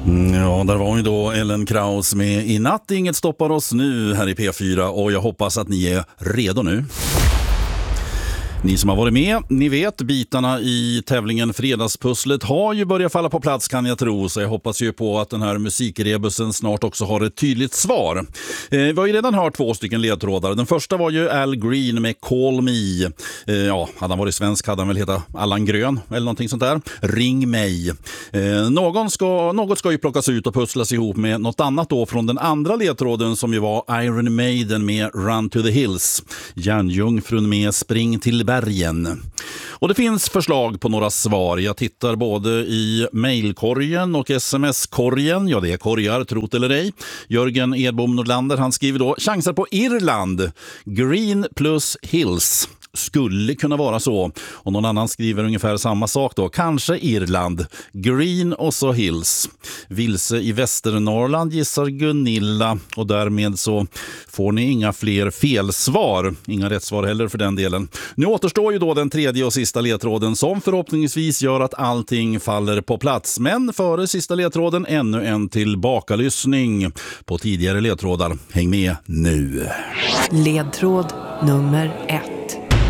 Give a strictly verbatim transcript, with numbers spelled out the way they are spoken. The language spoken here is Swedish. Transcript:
Ja, där var ju då Ellen Krauss med I natt inget stoppar oss nu här i P fyra, och jag hoppas att ni är redo nu. Ni som har varit med, ni vet, bitarna i tävlingen Fredagspusslet har ju börjat falla på plats, kan jag tro. Så jag hoppas ju på att den här musikrebussen snart också har ett tydligt svar. Eh, vi har ju redan hört två stycken ledtrådar. Den första var ju Al Green med Call Me. Eh, ja, hade han varit svensk hade han väl heta Allan Grön eller någonting sånt där. Ring mig. Eh, någon ska, något ska ju plockas ut och pusslas ihop med något annat då från den andra ledtråden, som ju var Iron Maiden med Run to the Hills. Järnjungfrun med Spring till bergen. Och det finns förslag på några svar. Jag tittar både i mailkorgen och sms-korgen. Ja, det är korgar, trot eller ej. Jörgen Edbom Nordlander, han skriver då: chansar på Irland. Green plus Hills. Skulle kunna vara så. Och någon annan skriver ungefär samma sak då. Kanske Irland. Green och så Hills. Vilse i Västernorrland gissar Gunilla. Och därmed så får ni inga fler felsvar. Inga rätt svar heller för den delen. Nu återstår ju då den tredje och sista ledtråden, som förhoppningsvis gör att allting faller på plats. Men före sista ledtråden ännu en tillbakalyssning på tidigare ledtrådar. Häng med nu. Ledtråd nummer ett.